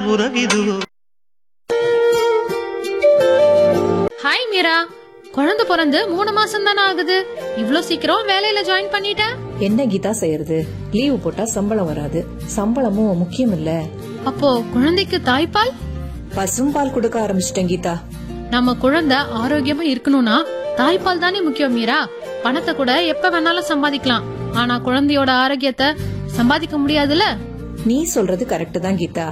உறவிதுவோ. Hi Meera, குழந்தை பிறந்து 3 மாசம் தானே ஆகுது, இவ்ளோ சீக்கிரம் வேலையில ஜாயின் பண்ணிட்ட? என்ன கீதா செய்யறது, லீவு போட்டா சம்பளம் வராது, சம்பளமும் முக்கியம் இல்ல. அப்போ குழந்தைக்கு தாய்ப்பால்? பசும்பால் கொடுக்க ஆரம்பிச்சிட்டேன் கீதா. நம்ம குழந்தை ஆரோக்கியமா இருக்கணும்னா தாய்ப்பால் தானே முக்கியம் மீரா. பணத்தை கூட எப்ப வேணாலும் சம்பாதிக்கலாம், ஆனா குழந்தையோட ஆரோக்கியத்தை சம்பாதிக்க முடியாதுல்ல. நீ சொல்றது கரெக்ட் தான் கீதா.